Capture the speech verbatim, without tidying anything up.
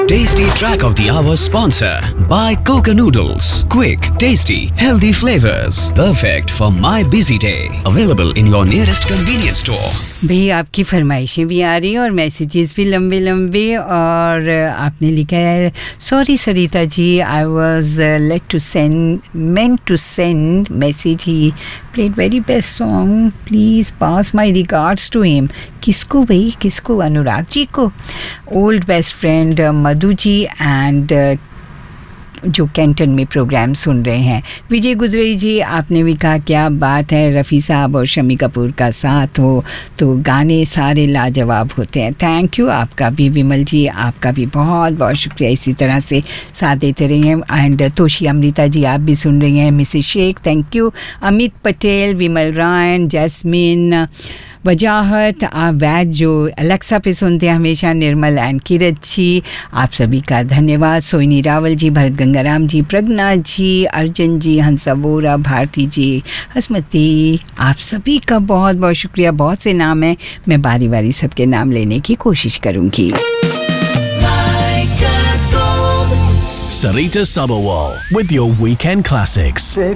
Tasty Track of the Hour sponsor by Coca Noodles. Quick, tasty, healthy flavors. Perfect for my busy day. Available in your nearest convenience store. भाई आपकी फरमाइशें भी आ रही हैं और messages भी लंबे लंबे और आपने लिखा है sorry Sarita ji I was late to send meant to send message he played very best song please pass my regards to him किसको भाई किसको अनुराग जी को old best friend Madhu ji and जो कैंटन में प्रोग्राम सुन रहे हैं विजय गुजरी जी आपने भी कहा क्या बात है रफ़ी साहब और शमी कपूर का साथ हो तो गाने सारे लाजवाब होते हैं थैंक यू आपका भी विमल जी आपका भी बहुत बहुत शुक्रिया इसी तरह से साथ देते रहिए एंड तोशी अमृता जी आप भी सुन रही हैं Mrs Sheikh thank you Amit Patel Vimal Ryan jasmine वजाहत आप वैद जो अलेक्सा पे सुनते हैं हमेशा निर्मल एंड किरत जी आप सभी का धन्यवाद सोइनी रावल जी भरत गंगाराम जी प्रज्ञा जी अर्जुन जी हंसा वोरा भारती जी हसमती आप सभी का बहुत बहुत शुक्रिया बहुत से नाम हैं मैं बारी बारी सबके नाम लेने की कोशिश करूँगी Sarita Sabawal with your weekend classics.